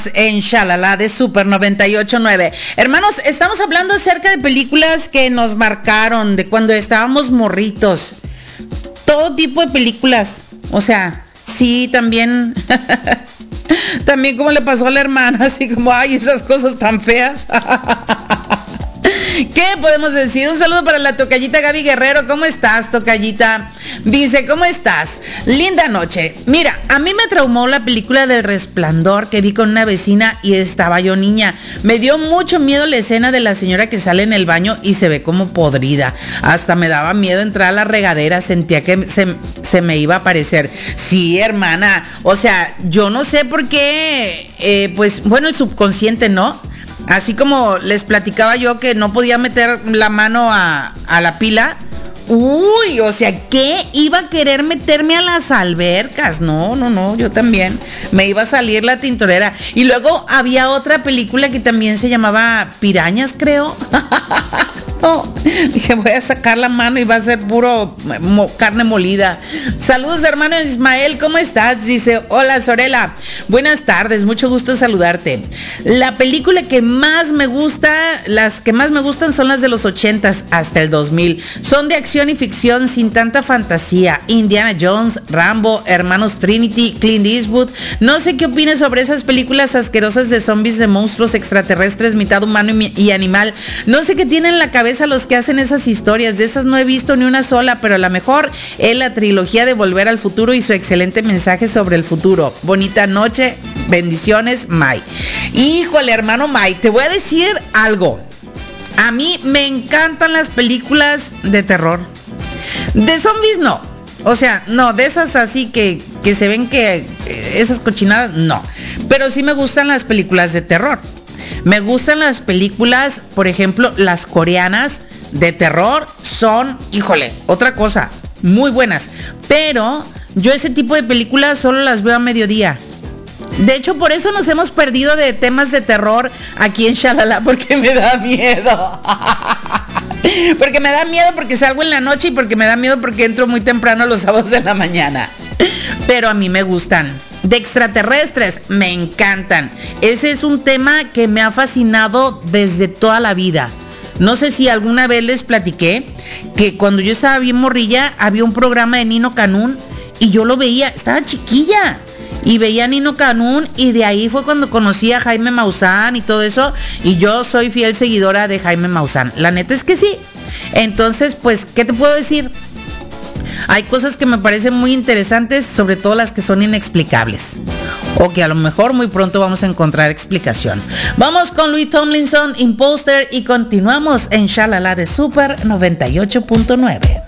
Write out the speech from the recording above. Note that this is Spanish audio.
En Shalala de Super 98.9. Hermanos, estamos hablando acerca de películas que nos marcaron de cuando estábamos morritos. Todo tipo de películas. O sea, sí, también. También como le pasó a la hermana, así como, ay, esas cosas tan feas. ¿Qué podemos decir? Un saludo para la tocallita Gaby Guerrero. ¿Cómo estás, tocallita? Dice, ¿cómo estás? Linda noche. Mira, a mí me traumó la película del Resplandor que vi con una vecina y estaba yo niña. Me dio mucho miedo la escena de la señora que sale en el baño y se ve como podrida. Hasta me daba miedo entrar a la regadera. Sentía que se me iba a aparecer. Sí, hermana. O sea, yo no sé por qué, pues, bueno, el subconsciente, ¿no? Así como les platicaba yo que no podía meter la mano a la pila. Uy, o sea, ¿qué? ¿Iba a querer meterme a las albercas? No, yo también. Me iba a salir la tintorera. Y luego había otra película que también se llamaba Pirañas, creo. No, dije, voy a sacar la mano y va a ser puro carne molida. Saludos, hermano Ismael, ¿cómo estás? Dice, hola, Sorela. Buenas tardes, mucho gusto saludarte. La película que más me gusta, las que más me gustan son las de los 80s hasta el 2000. Son de acción y ficción sin tanta fantasía. Indiana Jones, Rambo, Hermanos Trinity, Clint Eastwood. No sé qué opinas sobre esas películas asquerosas de zombies, de monstruos extraterrestres, mitad humano y animal. No sé qué tienen en la cabeza los que hacen esas historias. De esas no he visto ni una sola, pero la mejor es la trilogía de Volver al Futuro y su excelente mensaje sobre el futuro. Bonita noche, bendiciones, May. Híjole, hermano May, te voy a decir algo. A mí me encantan las películas de terror. De zombies no. O sea, no, de esas así que se ven que esas cochinadas, no. Pero sí me gustan las películas de terror. Me gustan las películas, por ejemplo, las coreanas de terror son, híjole, otra cosa, muy buenas. Pero yo ese tipo de películas solo las veo a mediodía. De hecho, por eso nos hemos perdido de temas de terror aquí en Shalala, porque me da miedo. Porque me da miedo porque salgo en la noche y porque me da miedo porque entro muy temprano los sábados de la mañana. Pero a mí me gustan. De extraterrestres, me encantan. Ese es un tema que me ha fascinado desde toda la vida. No sé si alguna vez les platiqué que cuando yo estaba bien morrilla había un programa de Nino Canún y yo lo veía, estaba chiquilla y veía a Nino Canún y de ahí fue cuando conocí a Jaime Maussan y todo eso, y yo soy fiel seguidora de Jaime Maussan. La neta es que sí. Entonces, pues, ¿qué te puedo decir? Hay cosas que me parecen muy interesantes, sobre todo las que son inexplicables, o que a lo mejor muy pronto vamos a encontrar explicación. Vamos con Louis Tomlinson, Imposter, y continuamos en Shalala de Super 98.9.